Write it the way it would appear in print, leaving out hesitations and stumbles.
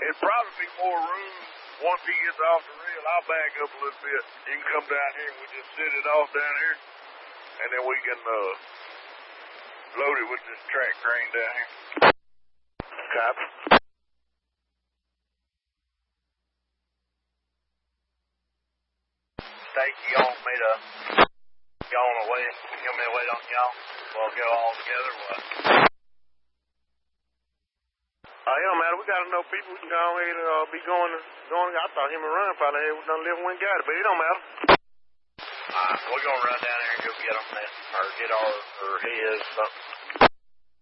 It'd probably be more room once he gets off the rail. I'll back up a little bit. You can come down here and we just set it off down here. And then we can load it with this track crane down here. Copy. Stacey, you want me to go on away? You want me to wait on y'all? We'll go all together, what? It don't matter. We got enough people. We can go ahead and be going. I thought him and Ron probably had done live when we got it, but it don't matter. We're going to run down there and go get them then, or get our, or his, something.